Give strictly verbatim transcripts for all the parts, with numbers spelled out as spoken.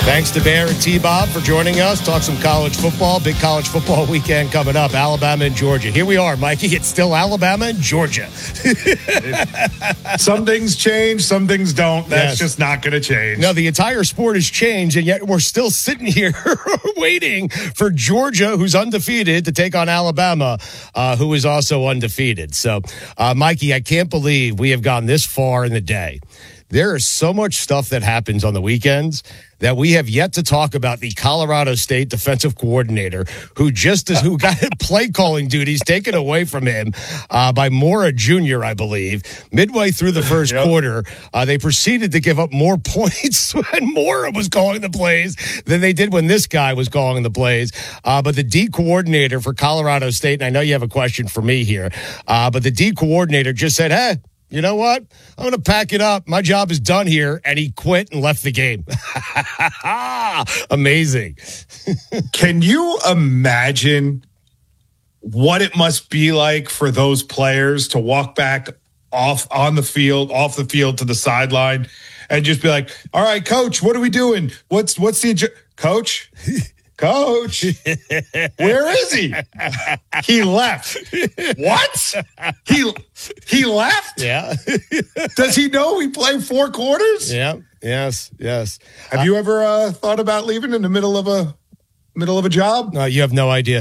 Thanks to Bear and T-Bob for joining us. Talk some college football. Big college football weekend coming up. Alabama and Georgia. Here we are, Mikey. It's still Alabama and Georgia. Some things change, some things don't. That's yes. just not going to change. No, the entire sport has changed, and yet we're still sitting here waiting for Georgia, who's undefeated, to take on Alabama, uh, who is also undefeated. So, uh, Mikey, I can't believe we have gone this far in the day. There is so much stuff that happens on the weekends that we have yet to talk about the Colorado State defensive coordinator who just is, who got play calling duties taken away from him uh, by Mora Junior, I believe. Midway through the first yep. quarter, uh, they proceeded to give up more points when Mora was calling the plays than they did when this guy was calling the plays. Uh, but the D coordinator for Colorado State, and I know you have a question for me here, uh, but the D coordinator just said, hey, you know what? I'm going to pack it up. My job is done here. And he quit and left the game. Amazing. Can you imagine what it must be like for those players to walk back off on the field, off the field to the sideline and just be like, all right, coach, what are we doing? What's, what's the, adju- coach? Coach, where is he? He left. What? He he left? Yeah. Does he know we play four quarters? Yeah. Yes. Yes. Have uh, you ever uh, thought about leaving in the middle of a middle of a job? No, you have no idea.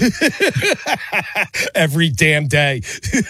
Every damn day.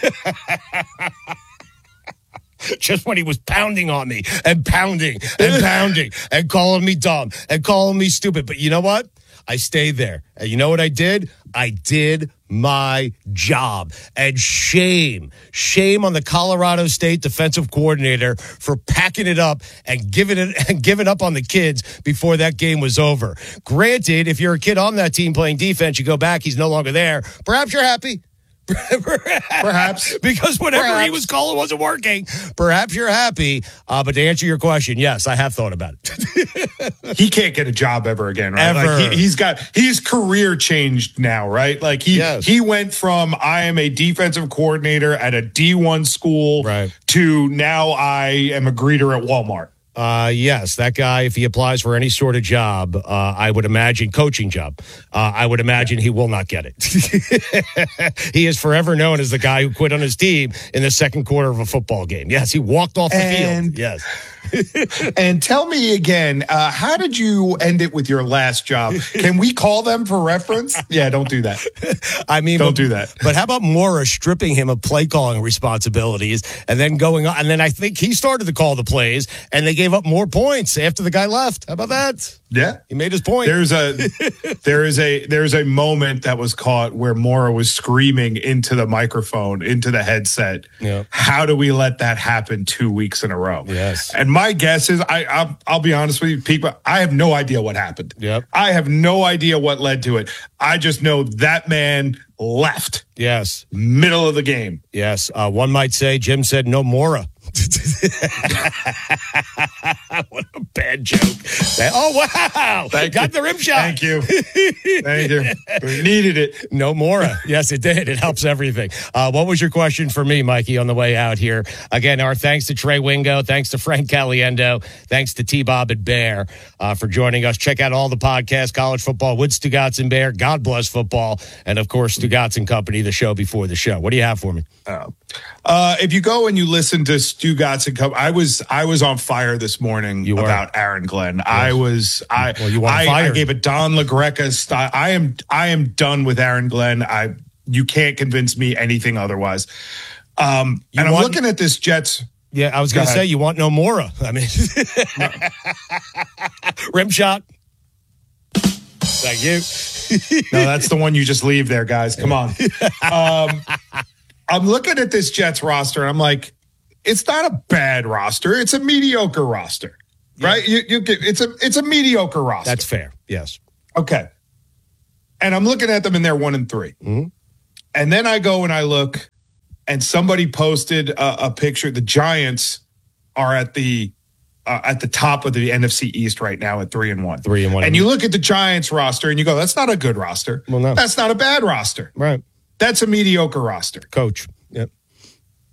Just when he was pounding on me and pounding and pounding and calling me dumb and calling me stupid. But you know what? I stayed there. And you know what I did? I did my job. And shame, shame on the Colorado State defensive coordinator for packing it up and giving it and giving up on the kids before that game was over. Granted, if you're a kid on that team playing defense, you go back, he's no longer there. Perhaps you're happy. Perhaps. Because whatever Perhaps. he was calling wasn't working. Perhaps you're happy. Uh, but to answer your question, yes, I have thought about it. He can't get a job ever again, right? Ever. Like he, he's got his career changed now, right? Like he yes. he went from I am a defensive coordinator at a D one school right. to now I am a greeter at Walmart. Uh, yes, that guy, if he applies for any sort of job, uh, I would imagine, coaching job, uh, I would imagine he will not get it. He is forever known as the guy who quit on his team in the second quarter of a football game. Yes, he walked off the and, field. Yes. And tell me again, uh, how did you end it with your last job? Can we call them for reference? Yeah, don't do that. I mean, don't but, do that. But how about Mora stripping him of play calling responsibilities and then going on? And then I think he started to call the plays and they gave up more points after the guy left. How about that? Yeah, he made his point. There's a there is a there's a moment that was caught where Mora was screaming into the microphone, into the headset. Yeah. How do we let that happen two weeks in a row? Yes. And my guess is, I I'll, I'll be honest with you, people, I have no idea what happened. Yep. I have no idea what led to it. I just know that man left. Yes. Middle of the game. Yes. Uh, one might say Jim said no Mora. What a bad joke. Oh, wow. Thank Got you. the rim shot. Thank you. Thank you. We needed it. No Mora. Yes, it did. It helps everything. Uh, what was your question for me, Mikey, on the way out here? Again, our thanks to Trey Wingo. Thanks to Frank Caliendo. Thanks to T-Bob and Bear uh, for joining us. Check out all the podcasts, College Football with Stugotz and Bear, God Bless Football, and, of course, Stugotz and Company, the show before the show. What do you have for me? Uh, uh, if you go and you listen to Stugotz and Company, I was I was on fire this morning you about Aaron Glenn. Yes. I was I well, you I, I gave a Don LaGreca style. I am I am done with Aaron Glenn. I you can't convince me anything otherwise. Um, and I'm want, looking at this Jets. Yeah, I was going to say you want no Mora. I mean, no. Rim shot. Thank you. No, that's the one you just leave there, guys. Come on. Um, I'm looking at this Jets roster, and I'm like, it's not a bad roster. It's a mediocre roster, yeah. right? You, you, it's a it's a mediocre roster. That's fair. Yes. Okay. And I'm looking at them, and they're one and three. Mm-hmm. And then I go and I look, and somebody posted a, a picture. The Giants are at the uh, at the top of the N F C East right now at three and one. Three and one. And you look at the Giants roster, and you go, that's not a good roster. Well, no, that's not a bad roster. Right. That's a mediocre roster. Coach. Yep.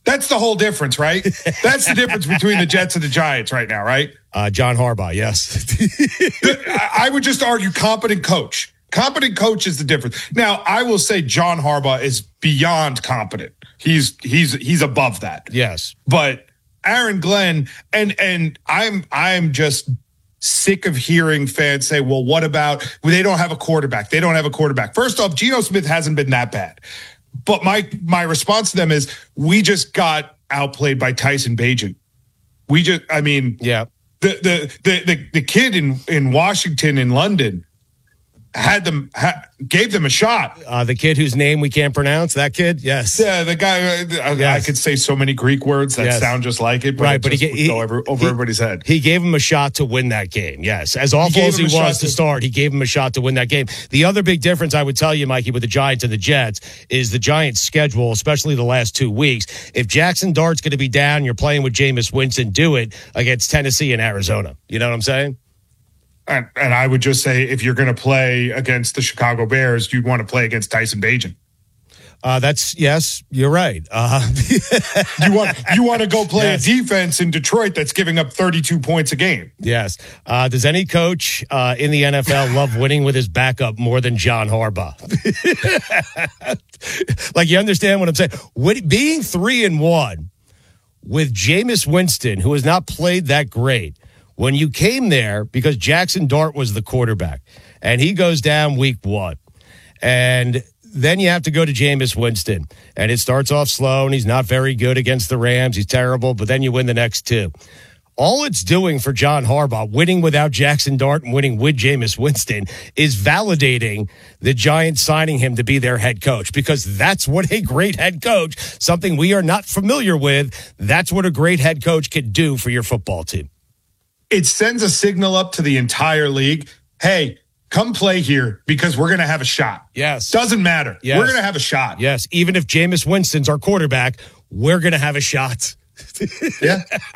That's the whole difference, right? That's the difference between the Jets and the Giants right now, right? Uh, John Harbaugh, yes. I would just argue competent coach. Competent coach is the difference. Now, I will say John Harbaugh is beyond competent. He's he's he's above that. Yes. But Aaron Glenn, and and I'm I'm just sick of hearing fans say, well, what about well, they don't have a quarterback? They don't have a quarterback. First off, Geno Smith hasn't been that bad. But my my response to them is we just got outplayed by Tyson Bagent. We just I mean, yeah. The the the the, the kid in, in Washington in London had them ha, gave them a shot. Uh, the kid whose name we can't pronounce, that kid, yes. Yeah, the guy. I, yes. I could say so many Greek words that yes. sound just like it, but right? It but he, would he go over, over he, everybody's head. He gave him a shot to win that game. Yes, as awful he as he was to, to start, he gave him a shot to win that game. The other big difference I would tell you, Mikey, with the Giants and the Jets is the Giants' schedule, especially the last two weeks. If Jackson Dart's going to be down, you're playing with Jameis Winston. Do it against Tennessee and Arizona. You know what I'm saying? And, and I would just say, if you're going to play against the Chicago Bears, you'd want to play against Tyson Bagent. Uh, that's yes, you're right. Uh, you want you want to go play yes. a defense in Detroit that's giving up thirty-two points a game. Yes. Uh, does any coach uh, in the N F L love winning with his backup more than John Harbaugh? Like, you understand what I'm saying? With, being three and one with Jameis Winston, who has not played that great. When you came there, because Jackson Dart was the quarterback, and he goes down week one, and then you have to go to Jameis Winston, and it starts off slow, and he's not very good against the Rams. He's terrible, but then you win the next two. All it's doing for John Harbaugh, winning without Jackson Dart and winning with Jameis Winston, is validating the Giants signing him to be their head coach, because that's what a great head coach, something we are not familiar with, that's what a great head coach can do for your football team. It sends a signal up to the entire league. Hey, come play here because we're going to have a shot. Yes. Doesn't matter. Yes. We're going to have a shot. Yes. Even if Jameis Winston's our quarterback, we're going to have a shot. Yeah.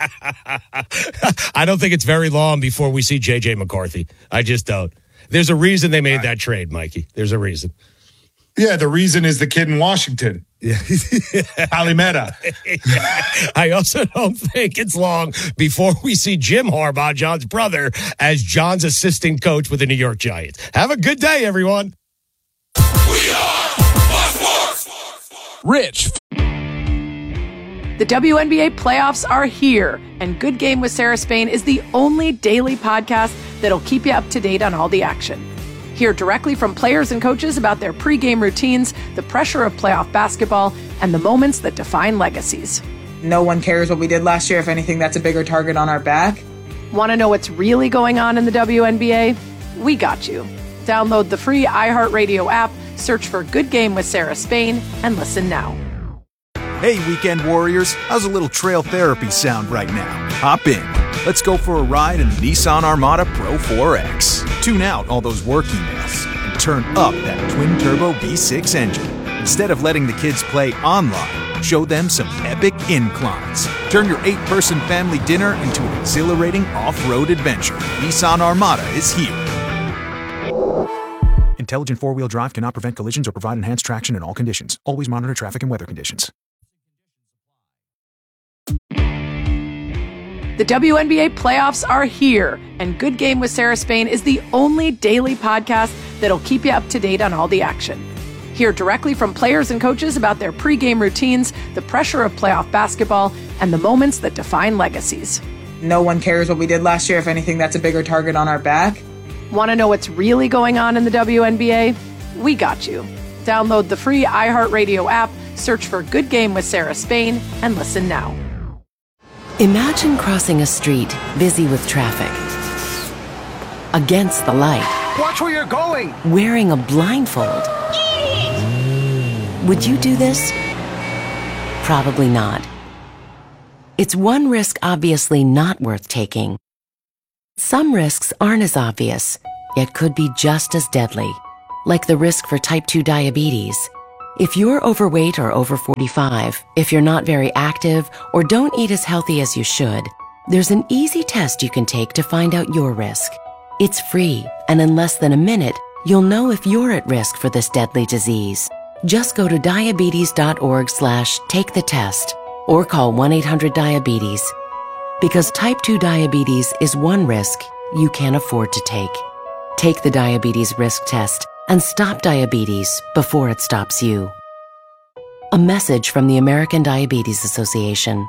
I don't think it's very long before we see J J McCarthy. I just don't. There's a reason they made that trade, Mikey. There's a reason. Yeah, the reason is the kid in Washington. Yeah. Alimeta. Yeah. I also don't think it's long before we see Jim Harbaugh, John's brother, as John's assistant coach with the New York Giants. Have a good day, everyone. We are Sports. Rich. The W N B A playoffs are here, and Good Game with Sarah Spain is the only daily podcast that'll keep you up to date on all the action. Hear directly from players and coaches about their pregame routines, the pressure of playoff basketball, and the moments that define legacies. No one cares what we did last year. If anything, that's a bigger target on our back. Want to know what's really going on in the W N B A? We got you. Download the free iHeartRadio app, search for Good Game with Sarah Spain, and listen now. Hey, Weekend Warriors, how's a little trail therapy sound right now? Hop in. Let's go for a ride in the Nissan Armada Pro four X. Tune out all those work emails and turn up that twin-turbo V six engine. Instead of letting the kids play online, show them some epic inclines. Turn your eight-person family dinner into an exhilarating off-road adventure. Nissan Armada is here. Intelligent four-wheel drive cannot prevent collisions or provide enhanced traction in all conditions. Always monitor traffic and weather conditions. The W N B A playoffs are here, and Good Game with Sarah Spain is the only daily podcast that'll keep you up to date on all the action. Hear directly from players and coaches about their pregame routines, the pressure of playoff basketball, and the moments that define legacies. No one cares what we did last year. If anything, that's a bigger target on our back. Want to know what's really going on in the W N B A? We got you. Download the free iHeartRadio app, search for Good Game with Sarah Spain, and listen now. Imagine crossing a street busy with traffic. Against the light. Watch where you're going! Wearing a blindfold. Would you do this? Probably not. It's one risk obviously not worth taking. Some risks aren't as obvious, yet could be just as deadly, like the risk for type two diabetes. If you're overweight or over forty-five, if you're not very active, or don't eat as healthy as you should, there's an easy test you can take to find out your risk. It's free, and in less than a minute, you'll know if you're at risk for this deadly disease. Just go to diabetes.org slash take the test. or call one eight hundred diabetes. Because type two diabetes is one risk you can't afford to take. Take the diabetes risk test and stop diabetes before it stops you. A message from the American Diabetes Association.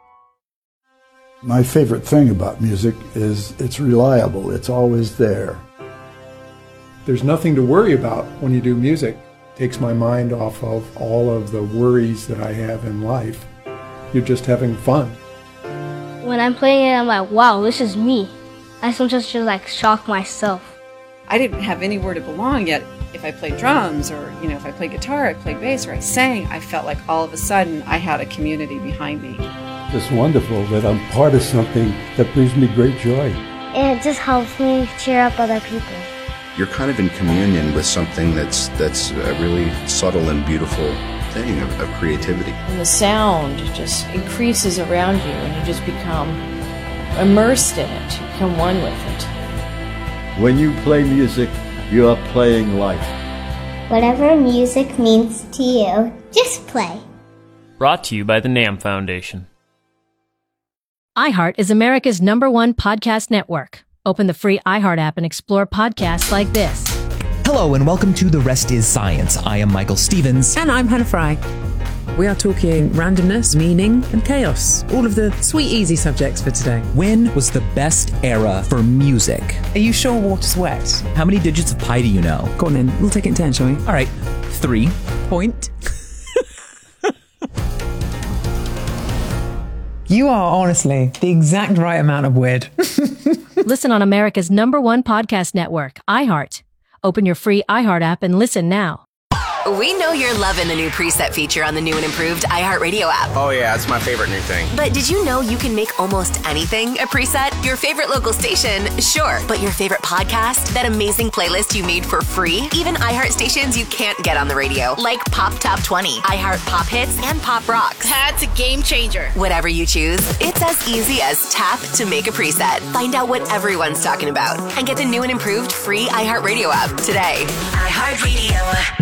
My favorite thing about music is it's reliable. It's always there. There's nothing to worry about when you do music. It takes my mind off of all of the worries that I have in life. You're just having fun. When I'm playing it, I'm like, wow, this is me. I sometimes just like shock myself. I didn't have anywhere to belong yet. If I played drums or, you know, if I played guitar, I played bass, or I sang, I felt like all of a sudden I had a community behind me. It's wonderful that I'm part of something that brings me great joy. And it just helps me cheer up other people. You're kind of in communion with something that's that's a really subtle and beautiful thing of, of creativity. And the sound just increases around you and you just become immersed in it. You become one with it. When you play music, you are playing life. Whatever music means to you, just play. Brought to you by the NAMM Foundation. iHeart is America's number one podcast network. Open the free iHeart app and explore podcasts like this. Hello and welcome to The Rest is Science. I am Michael Stevens. And I'm Hannah Fry. We are talking randomness, meaning, and chaos. All of the sweet, easy subjects for today. When was the best era for music? Are you sure water's wet? How many digits of pi do you know? Go on then. We'll take it in turn, shall we? All right. Three. Point. You are honestly the exact right amount of weird. Listen on America's number one podcast network, iHeart. Open your free iHeart app and listen now. We know you're loving the new preset feature on the new and improved iHeartRadio app. Oh yeah, it's my favorite new thing. But did you know you can make almost anything a preset? Your favorite local station, sure. But your favorite podcast? That amazing playlist you made for free? Even iHeart stations you can't get on the radio, like Pop Top twenty, iHeart Pop Hits, and Pop Rocks. That's a game changer. Whatever you choose, it's as easy as tap to make a preset. Find out what everyone's talking about and get the new and improved free iHeartRadio app today. iHeartRadio.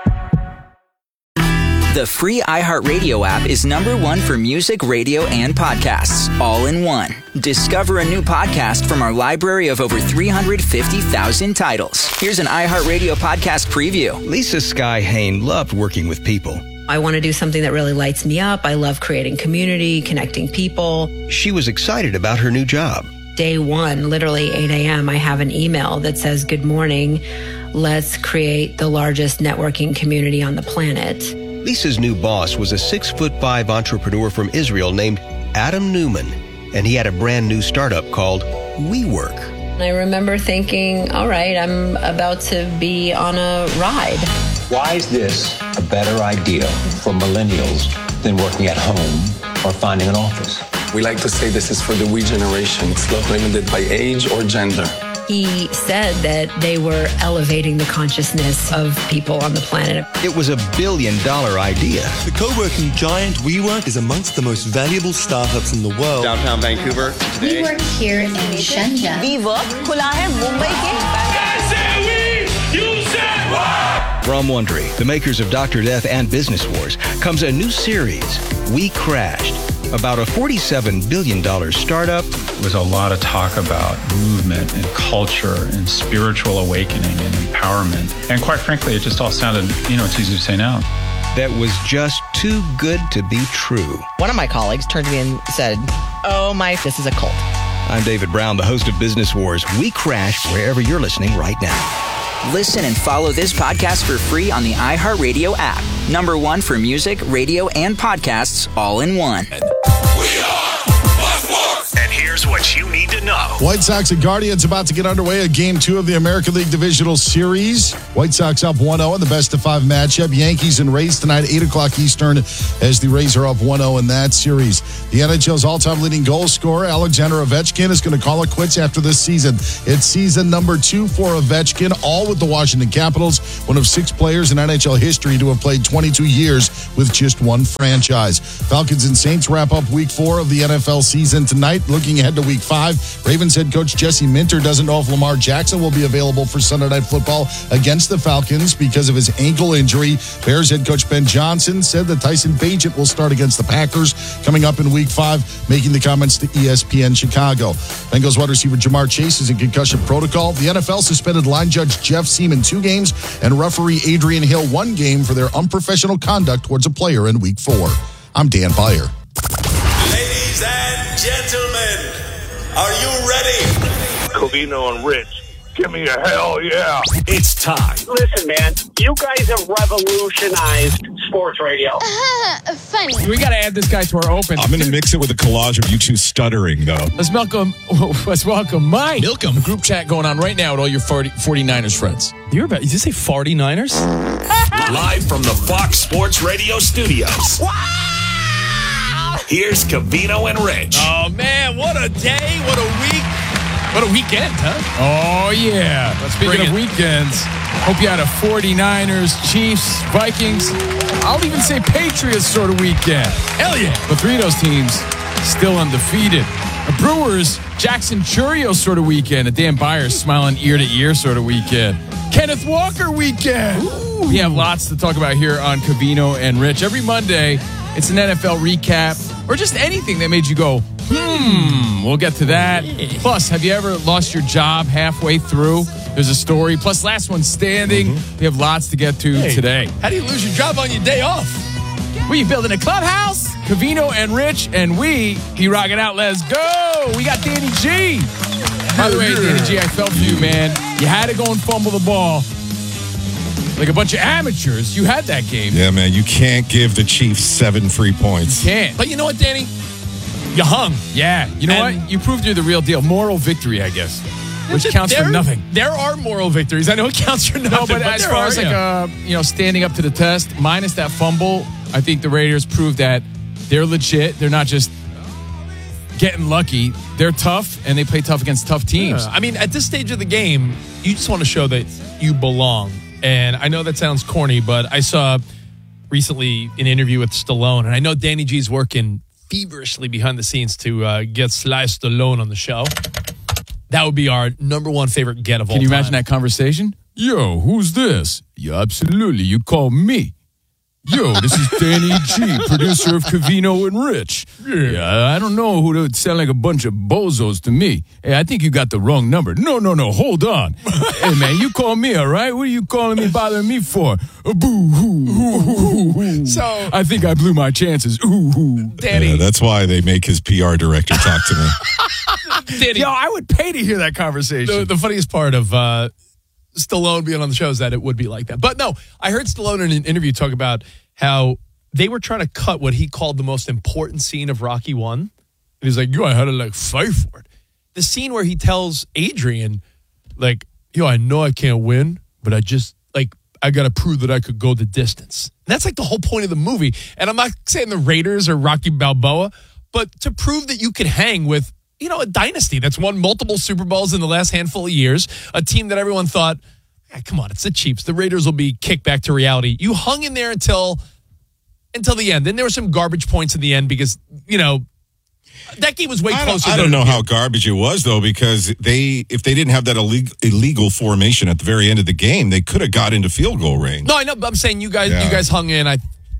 The free iHeartRadio app is number one for music, radio, and podcasts, all in one. Discover a new podcast from our library of over three hundred fifty thousand titles. Here's an iHeartRadio podcast preview. Lisa Sky Hain loved working with people. I want to do something that really lights me up. I love creating community, connecting people. She was excited about her new job. Day one, literally eight a.m., I have an email that says, "Good morning. Let's create the largest networking community on the planet." Lisa's new boss was a six foot five entrepreneur from Israel named Adam Newman, and he had a brand new startup called WeWork. I remember thinking, all right, I'm about to be on a ride. Why is this a better idea for millennials than working at home or finding an office? We like to say this is for the we generation. It's not limited by age or gender. He said that they were elevating the consciousness of people on the planet. It was a billion dollar idea. The co-working giant WeWork is amongst the most valuable startups in the world. Downtown Vancouver. We work here in Shenzhen. WeWork खुला है मुंबई के. From Wondery, the makers of Doctor Death and Business Wars, comes a new series, We Crashed, about a forty-seven billion dollars startup. There was a lot of talk about movement and culture and spiritual awakening and empowerment. And quite frankly, it just all sounded, you know, it's easy to say now. That was just too good to be true. One of my colleagues turned to me and said, "Oh my, this is a cult." I'm David Brown, the host of Business Wars. We Crashed wherever you're listening right now. Listen and follow this podcast for free on the iHeartRadio app. Number one for music, radio, and podcasts, all in one. We are Buzzworks. And here's what you need to know. White Sox and Guardians about to get underway at Game two of the American League Divisional Series. White Sox up one oh in the best-of-five matchup. Yankees and Rays tonight, eight o'clock Eastern, as the Rays are up one oh in that series. The N H L's all-time leading goal scorer, Alexander Ovechkin, is going to call it quits after this season. It's season number two for Ovechkin, all with the Washington Capitals, one of six players in N H L history to have played twenty-two years with just one franchise. Falcons and Saints wrap up week four of the N F L season tonight. Looking ahead to week week five. Ravens head coach Jesse Minter doesn't know if Lamar Jackson will be available for Sunday Night Football against the Falcons because of his ankle injury. Bears head coach Ben Johnson said that Tyson Bagent will start against the Packers coming up in week five, making the comments to E S P N Chicago. Bengals wide receiver Jamar Chase is in concussion protocol. The N F L suspended line judge Jeff Seaman two games and referee Adrian Hill one game for their unprofessional conduct towards a player in week four. I'm Dan Beyer. Ladies and gentlemen, are you ready? Covino and Rich. Give me a hell yeah. It's time. Listen, man, you guys have revolutionized sports radio. Funny. We got to add this guy to our open. I'm going to mix it with a collage of you two stuttering, though. Let's welcome, let's welcome Mike. Welcome. A group chat going on right now with all your forty-niners friends. You're about, did you say forty-niners? Live from the Fox Sports Radio studios. Wow! Here's Covino and Rich. Oh, man, what a day, what a week. What a weekend, huh? Oh, yeah. Let's Speaking of weekends, hope you had a forty-niners, Chiefs, Vikings, I'll even say Patriots sort of weekend. Hell yeah. But three of those teams still undefeated. A Brewers, Jackson Churios sort of weekend. A Dan Byers smiling ear to ear sort of weekend. Kenneth Walker weekend. Ooh. We have lots to talk about here on Covino and Rich. Every Monday, it's an N F L recap or just anything that made you go, Hmm, we'll get to that. Plus, have you ever lost your job halfway through? There's a story. Plus, last one standing. Mm-hmm. We have lots to get to hey, today. How do you lose your job on your day off? We building a clubhouse. Covino and Rich and we, he rocking out. Let's go. We got Danny G. By the way, Danny G, I felt for you, man. You had to go and fumble the ball. Like a bunch of amateurs. You had that game. Yeah, man. You can't give the Chiefs seven free points. You can't. But you know what, Danny? You hung. Yeah. You know and what? You proved you're the real deal. Moral victory, I guess. Which counts there, for nothing. There are moral victories. I know it counts for nothing. No, but, but as far are, as like yeah. uh, you know, standing up to the test, minus that fumble, I think the Raiders proved that they're legit. They're not just getting lucky. They're tough, and they play tough against tough teams. Yeah. I mean, at this stage of the game, you just want to show that you belong. And I know that sounds corny, but I saw recently an interview with Stallone, and I know Danny G's working feverishly behind the scenes to uh, get Sly Stallone on the show. That would be our number one favorite get of all time. Can you imagine that conversation? Yo, who's this? Yeah, absolutely. You call me. Yo, this is Danny G, producer of Covino and Rich. Yeah. yeah, I don't know who to sound like a bunch of bozos to me. Hey, I think you got the wrong number. No, no, no, hold on. Hey, man, you call me, all right? What are you calling me, bothering me for? Uh, boo-hoo. So, I think I blew my chances. Ooh, Danny. Yeah, that's why they make his P R director talk to me. Danny. Yo, I would pay to hear that conversation. The, the funniest part of uh, Stallone being on the show is that it would be like that. But no, I heard Stallone in an interview talk about how they were trying to cut what he called the most important scene of Rocky One. And he's like, yo, I had to like fight for it. The scene where he tells Adrian, like, yo, I know I can't win, but I just, like, I got to prove that I could go the distance. And that's like the whole point of the movie. And I'm not saying the Raiders or Rocky Balboa, but to prove that you could hang with, you know, a dynasty that's won multiple Super Bowls in the last handful of years, a team that everyone thought, hey, come on, it's the Chiefs. The Raiders will be kicked back to reality. You hung in there until until the end. Then there were some garbage points in the end because, you know, that game was way I closer. Don't, I don't know how garbage it was, though, because they, if they didn't have that illegal, illegal formation at the very end of the game, they could have got into field goal range. No, I know, but I'm saying you guys, Yeah. you guys hung in. I,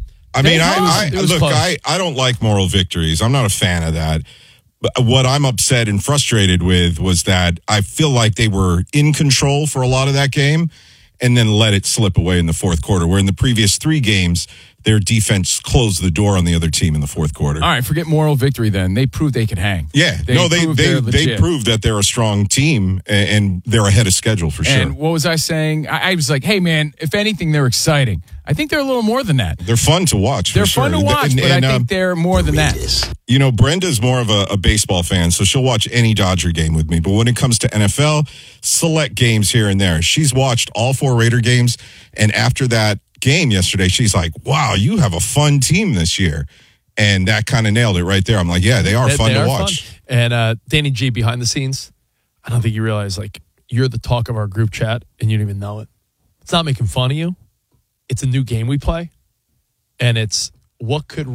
I mean, I, was- I it was look, close. I, I don't like moral victories. I'm not a fan of that. But what I'm upset and frustrated with was that I feel like they were in control for a lot of that game and then let it slip away in the fourth quarter, where in the previous three games, their defense closed the door on the other team in the fourth quarter. All right, forget moral victory then. They proved they could hang. Yeah, They no, they proved they they're they legit. proved that they're a strong team and, and they're ahead of schedule for sure. And what was I saying? I, I was like, hey, man, if anything, they're exciting. I think they're a little more than that. They're fun to watch. They're for sure. fun to watch, And- but and, I think um, they're more than that. You know, Brenda's more of a, a baseball fan, so she'll watch any Dodger game with me. But when it comes to N F L, select games here and there. She's watched all four Raider games, and after that game yesterday, she's like, wow, you have a fun team this year. And that kind of nailed it right there. I'm like, yeah, they are They- fun they to are watch. fun. And uh, Danny G behind the scenes, I don't think you realize, like, you're the talk of our group chat, and you don't even know it. It's not making fun of you. It's a new game we play, and it's what could